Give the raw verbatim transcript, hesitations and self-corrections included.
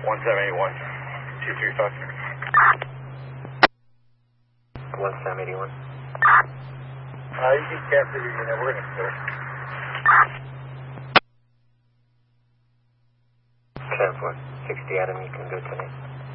one seven eight one, two three five. one seven eight one. Uh, you can capture your unit, we're going to clear. ten four, sixty Adam, you can go tonight.